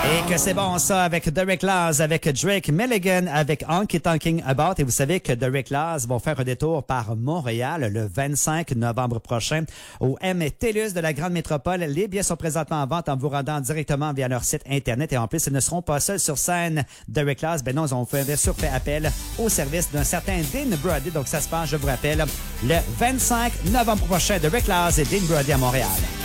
Et que c'est bon ça avec Derek Laws, avec Drake Milligan, avec Honky Tonking About. Et vous savez que Derek Laws vont faire un détour par Montréal le 25 novembre prochain au MTLUS de la Grande Métropole. Les billets sont présentement en vente en vous rendant directement via leur site Internet. Et en plus, ils ne seront pas seuls sur scène. Derek Laws, ben non, ils ont bien sûr fait appel au service d'un certain Dean Brody. Donc ça se passe, je vous rappelle, le 25 novembre prochain. Derek Laws et Dean Brody à Montréal.